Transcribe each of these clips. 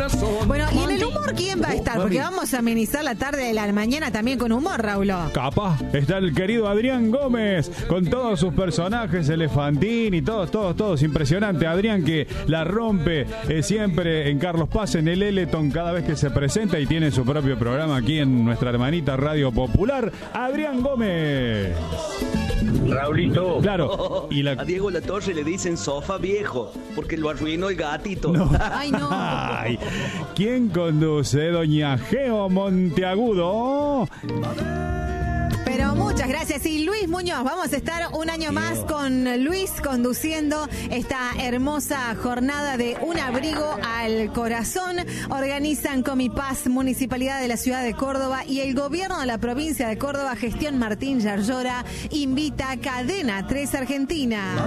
Bueno, ¿y en el humor quién va a estar? Porque vamos a amenizar la tarde de la mañana también con humor, Raúl. Capaz está el querido Adrián Gómez con todos sus personajes, Elefantín y todos. Impresionante. Adrián que la rompe siempre en Carlos Paz, en el Eleton, cada vez que se presenta y tiene su propio programa aquí en nuestra hermanita Radio Popular. Adrián Gómez. Raulito. Claro. Y A Diego Latorre le dicen sofá viejo porque lo arruinó el gatito. No. Ay, no. Ay, ¿quién conduce? Doña Geo Monteagudo. Pero muchas gracias. Y Luis Muñoz, vamos a estar un año más con Luis conduciendo esta hermosa jornada de Un Abrigo al Corazón. Organizan Comipaz, Municipalidad de la Ciudad de Córdoba y el Gobierno de la Provincia de Córdoba, Gestión Martín Yarlora, invita a Cadena 3 Argentina.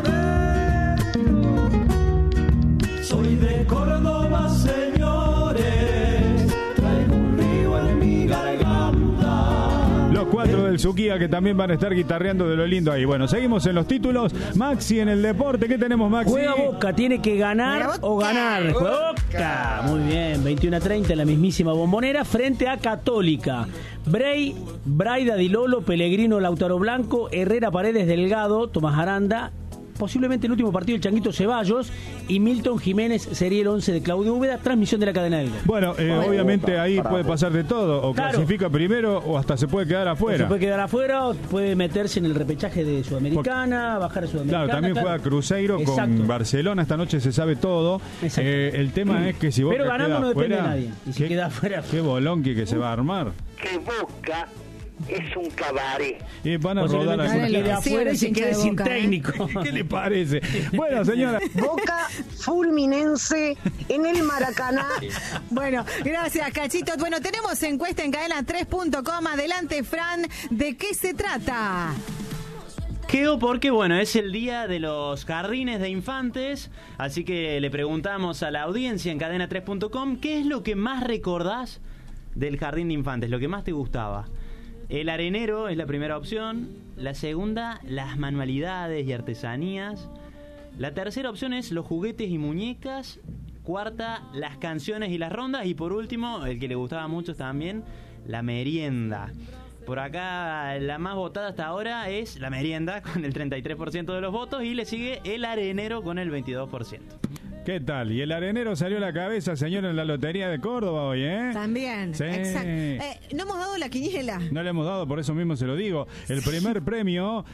Soy de Córdoba, señores, traigo un río en mi garganta. Los 4 del Suquía que también van a estar guitarreando de lo lindo ahí. Bueno, seguimos en los títulos. Maxi en el deporte, ¿qué tenemos, Maxi? Juega Boca, tiene que ganar o ganar. Juega Boca. Muy bien, 21-30 en la mismísima Bombonera frente a Católica. Braida Di Lolo, Pellegrino, Lautaro Blanco, Herrera, Paredes, Delgado, Tomás Aranda. Posiblemente el último partido del Changuito Ceballos y Milton Jiménez sería el 11 de Claudio Úbeda, transmisión de la cadena del gol. Bueno, obviamente ahí puede pasar de todo, o claro, clasifica primero o hasta se puede quedar afuera. Se puede quedar afuera o puede meterse en el repechaje de Sudamericana, bajar a Sudamericana. Claro, también juega Cruzeiro. Exacto. Con Barcelona, esta noche se sabe todo. El tema es que si Boca pero ganando no depende de nadie. Y si queda afuera. Qué bolonqui que se va a armar. Que Boca es un cabaret. Y van a rodar a se quede afuera y se quede sin técnico. ¿Qué le parece? Bueno, señora. Boca Fulminense en el Maracaná. Bueno, gracias, Cachito. Bueno, tenemos encuesta en cadena3.com. Adelante, Fran. ¿De qué se trata? Quedó porque, bueno, es el día de los jardines de infantes, así que le preguntamos a la audiencia en cadena3.com ¿qué es lo que más recordás del jardín de infantes? Lo que más te gustaba. El arenero es la primera opción. La segunda, las manualidades y artesanías. La tercera opción es los juguetes y muñecas. Cuarta, las canciones y las rondas. Y por último, el que le gustaba mucho también, la merienda. Por acá, la más votada hasta ahora es la merienda, con el 33% de los votos. Y le sigue el arenero con el 22%. ¿Qué tal? Y el arenero salió a la cabeza, señor, en la Lotería de Córdoba hoy, ¿eh? También, sí. Exacto. No hemos dado la quiniela. No le hemos dado, por eso mismo se lo digo. El primer premio,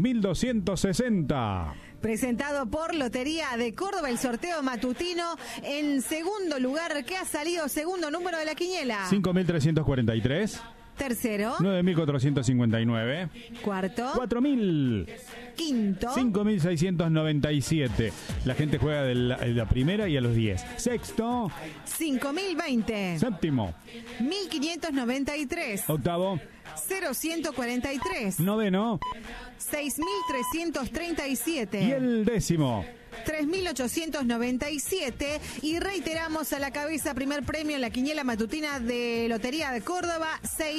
6.260. Presentado por Lotería de Córdoba, el sorteo matutino. En segundo lugar, ¿qué ha salido? Segundo número de la quiniela. 5.343. Tercero. 9.459. Cuarto. 4.000. Quinto. 5.697. La gente juega de la primera y a los 10. Sexto. 5.020. Séptimo. 1.593. Octavo. 0.143. Noveno. 6.337. Y el décimo. 3.897. Y reiteramos a la cabeza, primer premio en la quiniela matutina de Lotería de Córdoba,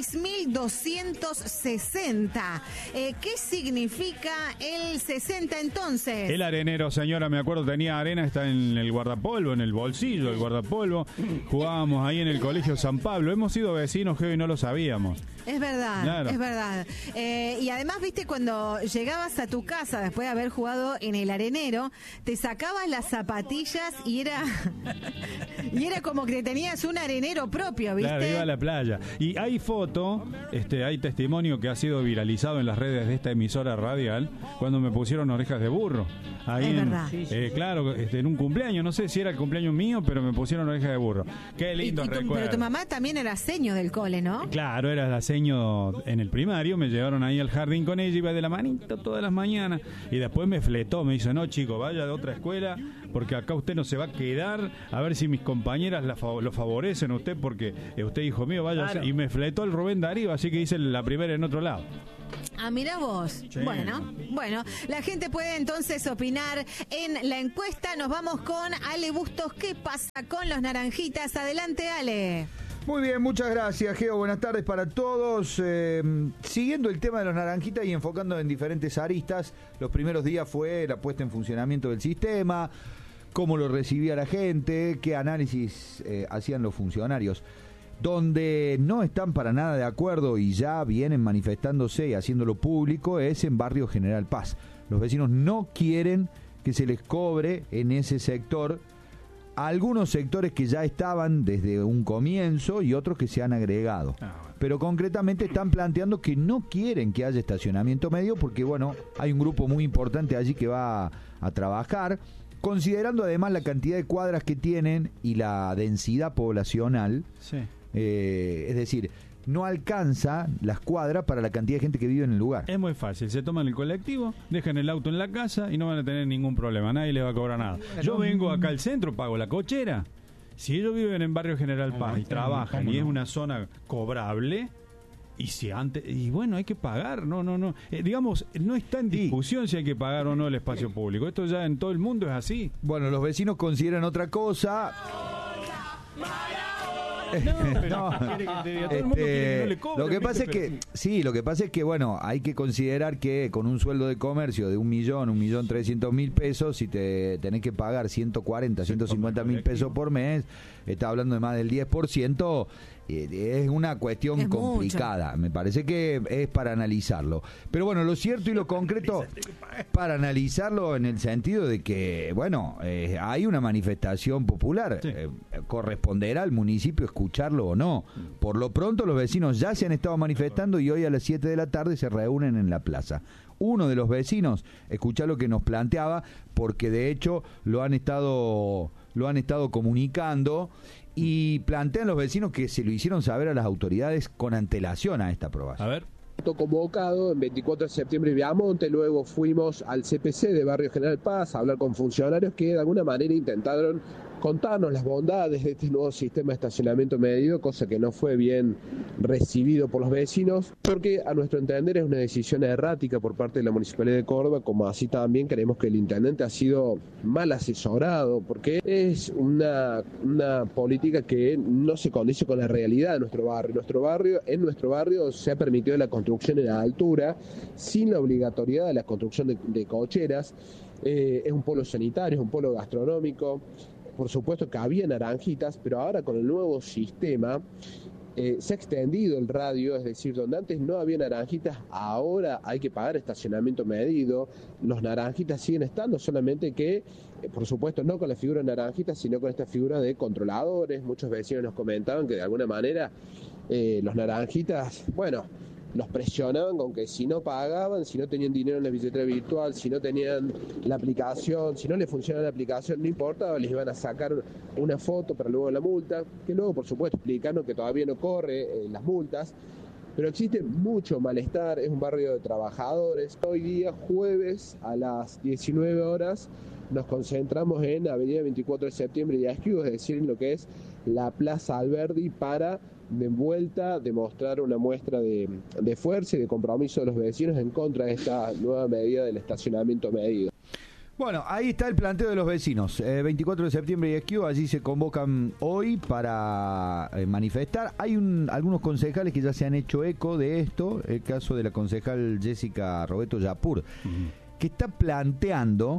6.260. ¿Qué significa el 60 entonces? El arenero, señora, me acuerdo, tenía arena, está en el guardapolvo, en el bolsillo del guardapolvo. Jugábamos ahí en el Colegio San Pablo. Hemos sido vecinos, Geo, y no lo sabíamos. Es verdad, claro. Es verdad. Y además, viste, cuando llegabas a tu casa después de haber jugado en el arenero, te sacabas las zapatillas y era como que tenías un arenero propio, ¿viste? Claro, iba a la playa. Y hay foto, hay testimonio que ha sido viralizado en las redes de esta emisora radial, cuando me pusieron orejas de burro. Ahí es verdad. Claro, en un cumpleaños, no sé si era el cumpleaños mío, pero me pusieron orejas de burro. Qué lindo recuerdo. Pero tu mamá también era seño del cole, ¿no? Claro, era la seño en el primario, me llevaron ahí al jardín con ella, iba de la manita todas las mañanas, y después me fletó, me dice, no chico, vaya de otra escuela, porque acá usted no se va a quedar, a ver si mis compañeras lo favorecen a usted, porque usted, hijo mío, vaya, claro. Y me fletó el Rubén Darío, así que hice la primera en otro lado. Ah, mira vos. Sí. Bueno, la gente puede entonces opinar en la encuesta. Nos vamos con Ale Bustos. ¿Qué pasa con los naranjitas? Adelante, Ale. Muy bien, muchas gracias, Geo. Buenas tardes para todos. Siguiendo el tema de los naranjitas y enfocando en diferentes aristas, los primeros días fue la puesta en funcionamiento del sistema. cómo lo recibía la gente, qué análisis hacían los funcionarios. Donde no están para nada de acuerdo y ya vienen manifestándose y haciéndolo público es en Barrio General Paz. Los vecinos no quieren que se les cobre en ese sector. Algunos sectores que ya estaban desde un comienzo y otros que se han agregado. Pero concretamente están planteando que no quieren que haya estacionamiento medio porque, bueno, hay un grupo muy importante allí que va a trabajar, considerando además la cantidad de cuadras que tienen y la densidad poblacional. Sí. Es decir, no alcanza las cuadras para la cantidad de gente que vive en el lugar. Es muy fácil, se toman el colectivo, dejan el auto en la casa y no van a tener ningún problema, nadie les va a cobrar nada. Yo vengo acá al centro, pago la cochera. Si ellos viven en Barrio General Paz y trabajan y es una zona cobrable, y bueno, hay que pagar, no. Digamos, no está en discusión si hay que pagar o no el espacio público. Esto ya en todo el mundo es así. Bueno, los vecinos consideran otra cosa. Lo que pasa es que bueno, hay que considerar que con un sueldo de comercio de 1.300.000 pesos, si te tenés que pagar 140, 150.000 pesos por mes, está hablando de más del 10%. Es una cuestión complicada. Mucho. Me parece que es para analizarlo. Pero bueno, lo cierto y lo concreto, para analizarlo en el sentido de que, bueno, hay una manifestación popular. Sí. Corresponderá al municipio escucharlo o no. Por lo pronto, los vecinos ya se han estado manifestando y hoy a las 7 de la tarde se reúnen en la plaza. Uno de los vecinos, escuchá lo que nos planteaba, porque de hecho lo han estado comunicando. Y plantean los vecinos que se lo hicieron saber a las autoridades con antelación a esta aprobación. A ver. Convocado en 24 de septiembre en Viamonte, luego fuimos al CPC de Barrio General Paz a hablar con funcionarios que de alguna manera intentaron contarnos las bondades de este nuevo sistema de estacionamiento medido, cosa que no fue bien recibido por los vecinos, porque a nuestro entender es una decisión errática por parte de la Municipalidad de Córdoba, como así también creemos que el intendente ha sido mal asesorado, porque es una política que no se condice con la realidad de nuestro barrio. En nuestro barrio se ha permitido la construcción en la altura, sin la obligatoriedad de la construcción de cocheras. Es un polo sanitario, es un polo gastronómico. Por supuesto que había naranjitas, pero ahora con el nuevo sistema se ha extendido el radio, es decir, donde antes no había naranjitas, ahora hay que pagar estacionamiento medido. Los naranjitas siguen estando, solamente que, por supuesto, no con la figura de naranjitas, sino con esta figura de controladores. Muchos vecinos nos comentaban que de alguna manera los naranjitas, bueno, los presionaban con que si no pagaban, si no tenían dinero en la billetera virtual, si no tenían la aplicación, si no les funcionaba la aplicación, no importaba, les iban a sacar una foto para luego la multa, que luego por supuesto explicaron que todavía no corre las multas, pero existe mucho malestar, es un barrio de trabajadores. Hoy día, jueves, a las 19 horas, nos concentramos en Avenida 24 de Septiembre y Esquivo, es decir, en lo que es la Plaza Alberdi, para de vuelta demostrar una muestra de fuerza y de compromiso de los vecinos en contra de esta nueva medida del estacionamiento medido. Bueno, ahí está el planteo de los vecinos. 24 de septiembre y Esquivo, allí se convocan hoy para manifestar. Hay algunos concejales que ya se han hecho eco de esto. El caso de la concejal Jessica Roberto Yapur, que está planteando,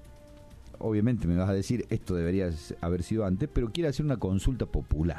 obviamente me vas a decir, esto debería haber sido antes, pero quiere hacer una consulta popular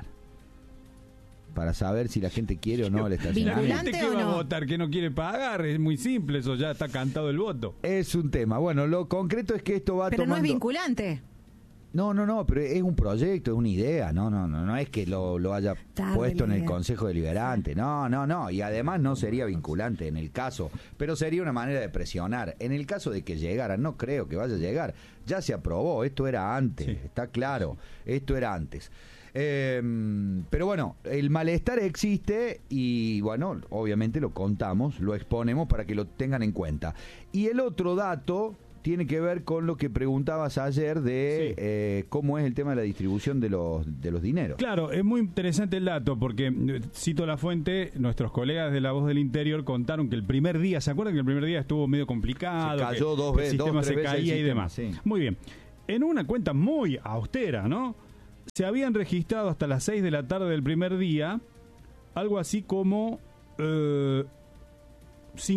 para saber si la gente quiere o no el estacionamiento. ¿La gente que va a votar que no quiere pagar? Es muy simple, eso ya está cantado el voto. Es un tema. Bueno, lo concreto es que esto va pero tomando... no es vinculante. No, pero es un proyecto, es una idea, no es que lo haya puesto en el Consejo Deliberante, no, y además no sería vinculante en el caso, pero sería una manera de presionar. En el caso de que llegara, no creo que vaya a llegar, ya se aprobó, esto era antes, sí. Está claro, esto era antes. Pero bueno, el malestar existe y bueno, obviamente lo contamos, lo exponemos para que lo tengan en cuenta. Y el otro dato tiene que ver con lo que preguntabas ayer de cómo es el tema de la distribución de los dineros. Claro, es muy interesante el dato porque, cito la fuente, nuestros colegas de La Voz del Interior contaron que el primer día, ¿se acuerdan que el primer día estuvo medio complicado? Se cayó dos veces, el sistema se caía y demás. Sí. Muy bien. En una cuenta muy austera, ¿no? Se habían registrado hasta las 6 de la tarde del primer día algo así como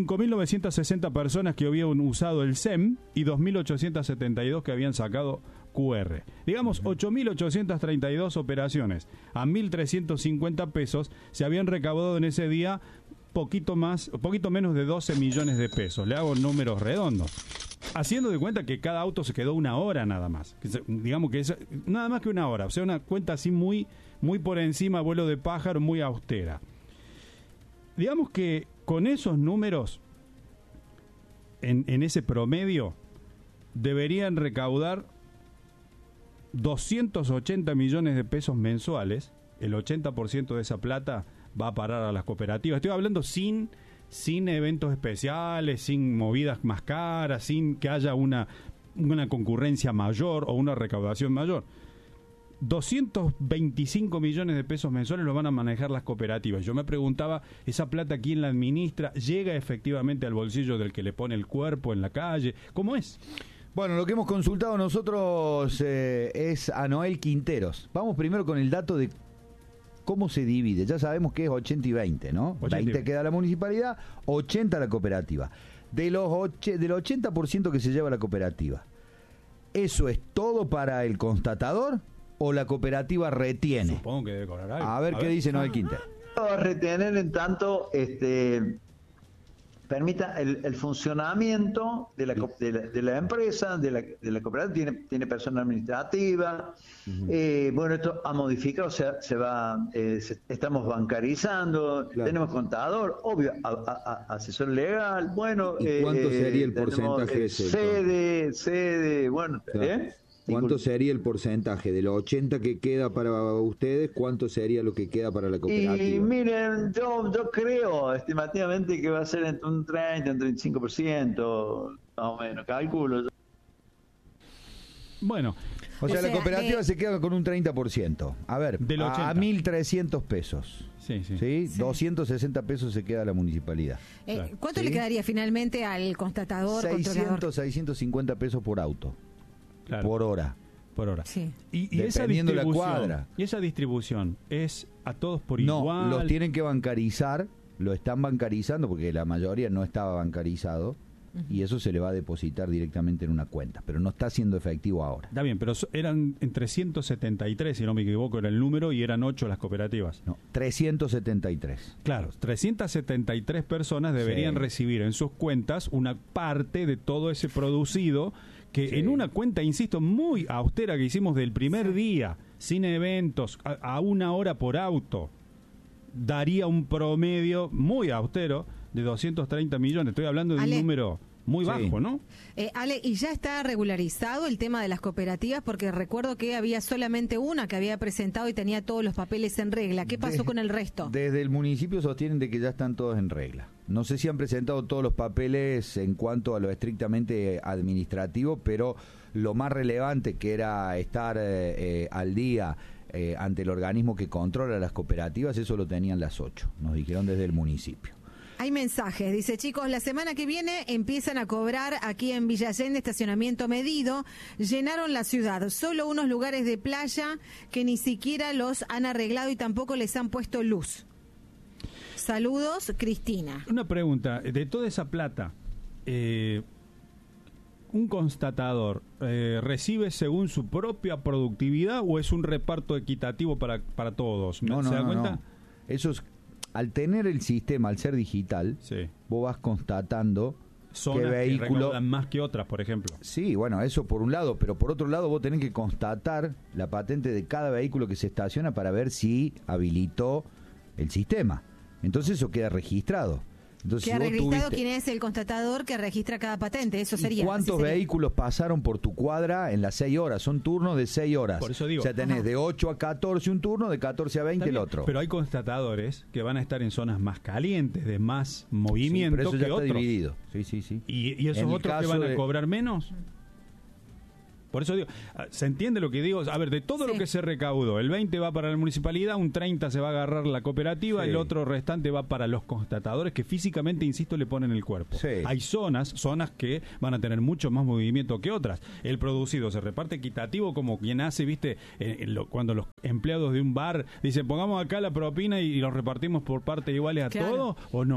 5.960 personas que habían usado el SEM y 2.872 que habían sacado QR. Digamos, 8.832 operaciones a 1.350 pesos se habían recaudado en ese día poquito menos de 12 millones de pesos. Le hago números redondos. Haciendo de cuenta que cada auto se quedó una hora nada más. Digamos que es nada más que una hora. O sea, una cuenta así muy, muy por encima, vuelo de pájaro, muy austera. Digamos que con esos números, en ese promedio, deberían recaudar 280 millones de pesos mensuales. El 80% de esa plata va a parar a las cooperativas. Estoy hablando sin eventos especiales, sin movidas más caras, sin que haya una concurrencia mayor o una recaudación mayor. 225 millones de pesos mensuales lo van a manejar las cooperativas. Yo me preguntaba, ¿esa plata quién la administra? ¿Llega efectivamente al bolsillo del que le pone el cuerpo en la calle? ¿Cómo es? Bueno, lo que hemos consultado nosotros es a Noel Quinteros. Vamos primero con el dato de cómo se divide. Ya sabemos que es 80 y 20, ¿no? 20 queda la municipalidad, 80 la cooperativa. Del 80% que se lleva la cooperativa, ¿eso es todo para el constatador o la cooperativa retiene? Supongo que debe cobrar algo. A ver qué dice Noel Quintero. Va a retener en tanto permita el funcionamiento de la empresa, de la cooperativa, tiene persona administrativa. Bueno, esto ha modificado, o sea, estamos bancarizando, claro. Tenemos contador, obvio, asesor legal, bueno. ¿Y cuánto sería el porcentaje ese? Sede, bueno, claro. ¿Cuánto sería el porcentaje? De los 80 que queda para ustedes, ¿cuánto sería lo que queda para la cooperativa? Y miren, yo creo estimativamente que va a ser entre un 30 y un 35%, más o menos, calculo. Bueno. O sea, la cooperativa se queda con un 30%. A ver, del 80. A 1.300 pesos. Sí. 260 pesos se queda a la municipalidad. ¿Cuánto le quedaría finalmente al constatador? 650 pesos por auto. Claro. Por hora. Sí. Y dependiendo de la cuadra. ¿Y esa distribución es a todos por igual? No, los tienen que bancarizar, lo están bancarizando porque la mayoría no estaba bancarizado. Y eso se le va a depositar directamente en una cuenta, pero no está siendo efectivo ahora. Está bien, pero eran en 373, si no me equivoco, era el número, y eran 8 las cooperativas. No, 373. Claro, 373 personas deberían recibir en sus cuentas una parte de todo ese producido que en una cuenta, insisto, muy austera que hicimos del primer día, sin eventos, a una hora por auto, daría un promedio muy austero de 230 millones. Estoy hablando de un número muy bajo, ¿no? Ale, ¿y ya está regularizado el tema de las cooperativas? Porque recuerdo que había solamente una que había presentado y tenía todos los papeles en regla. ¿Qué pasó con el resto? Desde el municipio sostienen de que ya están todos en regla. No sé si han presentado todos los papeles en cuanto a lo estrictamente administrativo, pero lo más relevante, que era estar al día ante el organismo que controla las cooperativas, eso lo tenían las 8, nos dijeron desde el municipio. Hay mensajes, dice, chicos, la semana que viene empiezan a cobrar aquí en Villa Allende estacionamiento medido, llenaron la ciudad, solo unos lugares de playa que ni siquiera los han arreglado y tampoco les han puesto luz. Saludos, Cristina. Una pregunta, de toda esa plata, ¿un constatador recibe según su propia productividad o es un reparto equitativo para todos? ¿Se da cuenta? No. Eso es... Al tener el sistema, al ser digital, vos vas constatando zonas qué vehículo... que recaudan más que otras, por ejemplo. Sí, bueno, eso por un lado, pero por otro lado vos tenés que constatar la patente de cada vehículo que se estaciona para ver si habilitó el sistema. Entonces eso queda registrado. Entonces, ¿queda registrado quién es el constatador que registra cada patente? Eso sería. ¿Cuántos vehículos pasaron por tu cuadra en las 6 horas? Son turnos de 6 horas. Por eso digo. O sea, tenés de 8 a 14 un turno, de 14 a 20 el otro. Pero hay constatadores que van a estar en zonas más calientes, de más movimiento, pero eso ya que está otros. Dividido. Sí. ¿Y esos otros que van a cobrar menos? Por eso digo, ¿se entiende lo que digo? A ver, de todo lo que se recaudó, el 20 va para la municipalidad, un 30 se va a agarrar la cooperativa, el otro restante va para los constatadores que físicamente, insisto, le ponen el cuerpo. Hay zonas que van a tener mucho más movimiento que otras. El producido se reparte equitativo como quien hace, ¿viste? Cuando los empleados de un bar dicen, pongamos acá la propina y los repartimos por partes iguales a todos, ¿o no?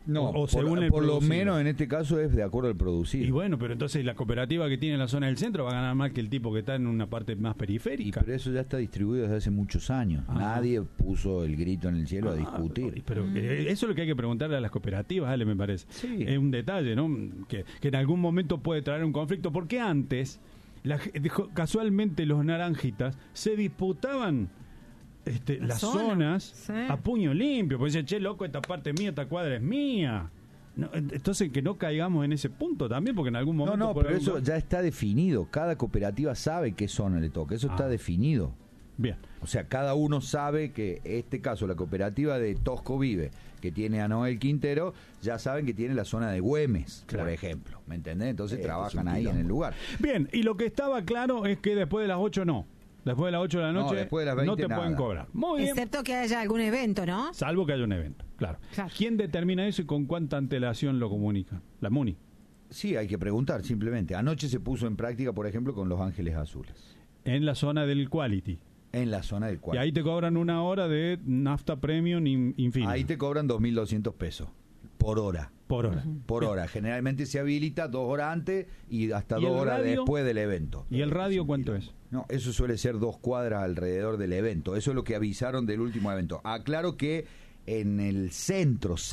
No, o según el por lo producido. menos en este caso es de acuerdo al producido. Y bueno, pero entonces la cooperativa que tiene en la zona del centro va a ganar más que el tipo que está en una parte más periférica. Pero eso ya está distribuido desde hace muchos años. Nadie puso el grito en el cielo a discutir. Pero eso es lo que hay que preguntarle a las cooperativas, Ale, me parece. Sí. Es un detalle, ¿no? Que en algún momento puede traer un conflicto, porque antes, casualmente los naranjitas se disputaban las zonas sí, a puño limpio, porque dicen, che, loco, esta parte es mía, esta cuadra es mía. No, entonces que no caigamos en ese punto también, porque en algún momento... No, pero eso ya está definido. Cada cooperativa sabe qué zona le toca. Eso está definido. Bien. O sea, cada uno sabe que este caso, la cooperativa de Tosco Vive, que tiene a Noel Quintero, ya saben que tiene la zona de Güemes, por ejemplo. ¿Me entendés? Entonces trabajan ahí en el lugar. Bien, y lo que estaba claro es que después de las 8 no. Después de las 8 de la noche después de las 20 no te nada. pueden cobrar. Muy bien. Excepto que haya algún evento, ¿no? Salvo que haya un evento, claro. ¿Quién determina eso y con cuánta antelación lo comunica? La MUNI. Sí, hay que preguntar simplemente. Anoche se puso en práctica, por ejemplo, con Los Ángeles Azules. En la zona del Quality. En la zona del Quality. Y ahí te cobran una hora de nafta premium Infinity. Ahí te cobran 2.200 pesos por hora. Por hora. Por hora. Generalmente se habilita 2 horas antes y hasta ¿Y 2 el horas radio? después del evento. ¿Y el radio cuánto es? No, eso suele ser 2 cuadras alrededor del evento. Eso es lo que avisaron del último evento. Aclaro que en el centro es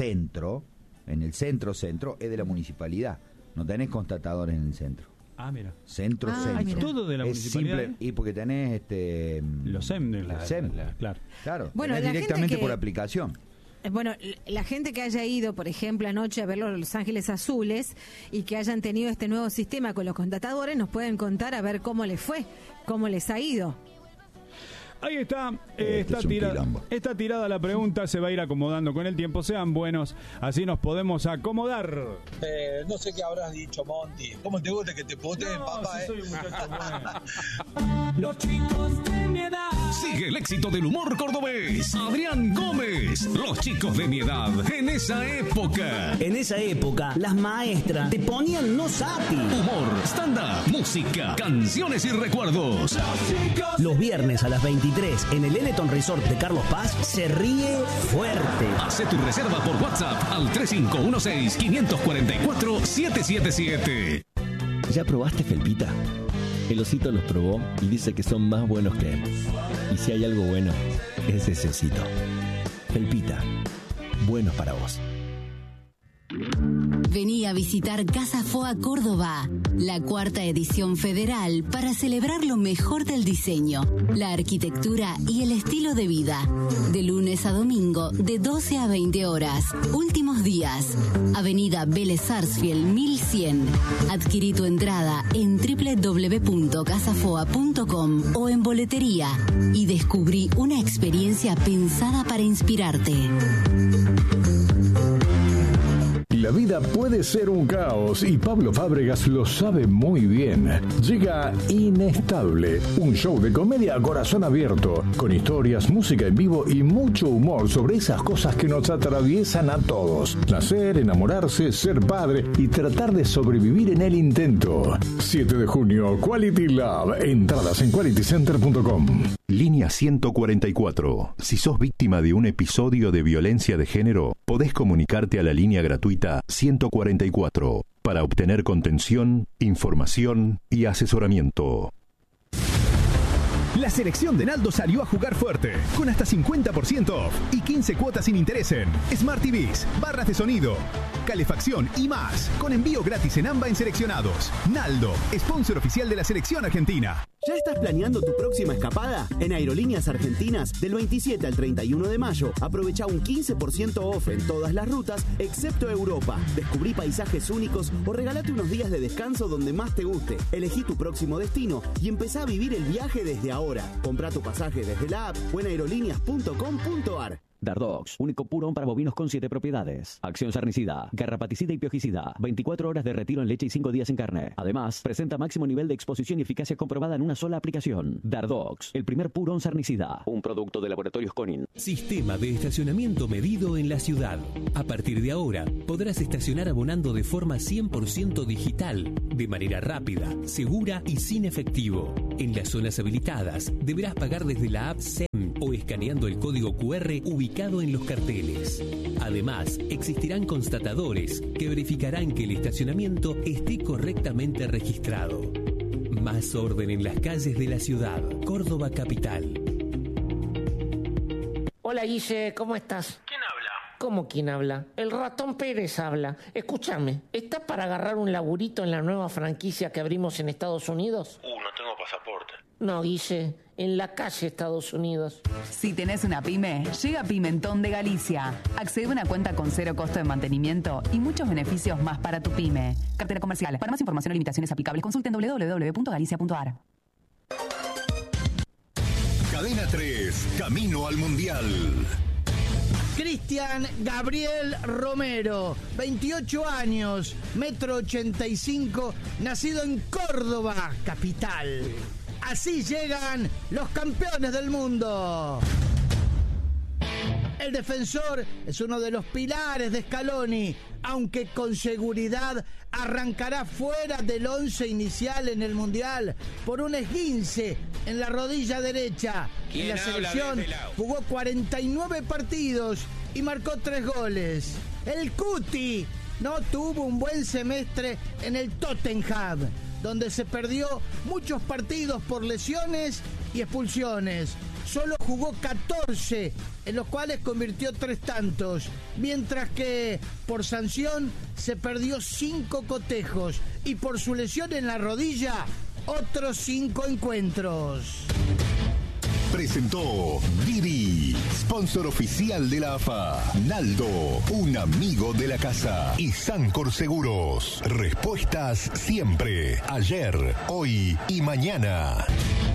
de la municipalidad. No tenés constatadores en el centro. Ah, mira. Centro. Mira. Todo de la es municipalidad. simple, y porque tenés los SEM. Claro. Bueno, tenés la directamente gente que- por aplicación. Bueno, la gente que haya ido, por ejemplo, anoche a ver Los Ángeles Azules y que hayan tenido este nuevo sistema con los contratadores, nos pueden contar a ver cómo les fue, cómo les ha ido. Ahí está, está tirada la pregunta, se va a ir acomodando con el tiempo, sean buenos, así nos podemos acomodar. No sé qué habrás dicho, Monty. ¿Cómo te gusta que te puteen, papá? Si soy un muchacho Los chicos de mi edad. Sigue el éxito del humor cordobés. Adrián Gómez. Los chicos de mi edad. En esa época. En esa época, las maestras te ponían no sati. Humor, stand-up, música, canciones y recuerdos. Los viernes a las 23 en el Eleton Resort de Carlos Paz se ríe fuerte. Hace tu reserva por WhatsApp al 3516-544-777. ¿Ya probaste Felpita? El osito los probó y dice que son más buenos que él. Y si hay algo bueno, es ese osito. Felpita, buenos para vos. Vení a visitar Casa Foa Córdoba, la 4ª edición federal para celebrar lo mejor del diseño, la arquitectura y el estilo de vida. De lunes a domingo, de 12 a 20 horas. Últimos días. Avenida Vélez Sarsfield 1100. Adquirí tu entrada en www.casafoa.com o en boletería y descubrí una experiencia pensada para inspirarte. La vida puede ser un caos y Pablo Fábregas lo sabe muy bien. Llega Inestable, un show de comedia a corazón abierto, con historias, música en vivo y mucho humor sobre esas cosas que nos atraviesan a todos. Nacer, enamorarse, ser padre y tratar de sobrevivir en el intento. 7 de junio, Quality Love. Entradas en qualitycenter.com. Línea 144. Si sos víctima de un episodio de violencia de género, podés comunicarte a la línea gratuita 144 para obtener contención, información y asesoramiento. La selección de Naldo salió a jugar fuerte, con hasta 50% off y 15 cuotas sin interés en Smart TVs, barras de sonido, calefacción y más, con envío gratis en AMBA en seleccionados. Naldo, sponsor oficial de la selección argentina. ¿Ya estás planeando tu próxima escapada? En Aerolíneas Argentinas, del 27 al 31 de mayo, aprovecha un 15% off en todas las rutas, excepto Europa. Descubrí paisajes únicos o regalate unos días de descanso donde más te guste. Elegí tu próximo destino y empezá a vivir el viaje desde ahora. Comprá tu pasaje desde la app o en aerolíneas.com.ar. Dardox, único purón para bovinos con 7 propiedades. Acción sarnicida, garrapaticida y piojicida. 24 horas de retiro en leche y 5 días en carne. Además, presenta máximo nivel de exposición y eficacia comprobada en una sola aplicación. Dardox, el primer purón sarnicida. Un producto de Laboratorios Conin. Sistema de estacionamiento medido en la ciudad. A partir de ahora, podrás estacionar abonando de forma 100% digital, de manera rápida, segura y sin efectivo. En las zonas habilitadas, deberás pagar desde la app SEM o escaneando el código QR ubicado indicado en los carteles. Además, existirán constatadores que verificarán que el estacionamiento esté correctamente registrado. Más orden en las calles de la ciudad. Córdoba Capital. Hola Guille, ¿cómo estás? ¿Quién habla? ¿Cómo quién habla? El ratón Pérez habla. Escúchame, ¿estás para agarrar un laburito en la nueva franquicia que abrimos en Estados Unidos? No tengo pasaporte. No, Guille, en la calle Estados Unidos. Si tenés una pyme, llega Pimentón de Galicia. Accede a una cuenta con 0 costo de mantenimiento y muchos beneficios más para tu pyme. Cartera comercial. Para más información o limitaciones aplicables, consulten www.galicia.ar. Cadena 3, camino al Mundial. Cristian Gabriel Romero, 28 años, 1,85 m, nacido en Córdoba, capital. Así llegan los campeones del mundo. El defensor es uno de los pilares de Scaloni, aunque con seguridad arrancará fuera del 11 inicial en el Mundial por un esguince en la rodilla derecha. En la selección jugó 49 partidos y marcó 3 goles. El Cuti no tuvo un buen semestre en el Tottenham, donde se perdió muchos partidos por lesiones y expulsiones. Solo jugó 14, en los cuales convirtió 3 tantos, mientras que por sanción se perdió 5 cotejos y por su lesión en la rodilla otros 5 encuentros. Presentó Didi, sponsor oficial de la AFA. Naldo, un amigo de la casa. Y Sancor Seguros. Respuestas siempre, ayer, hoy y mañana.